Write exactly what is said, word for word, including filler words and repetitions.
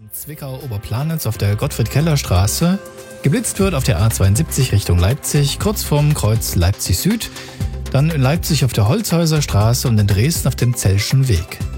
Zwickau-Oberplanitz auf der Gottfried-Keller-Straße. Geblitzt wird auf der A zweiundsiebzig Richtung Leipzig, kurz vorm Kreuz Leipzig Süd. Dann in Leipzig auf der Holzhäuser Straße und in Dresden auf dem Zellschen Weg.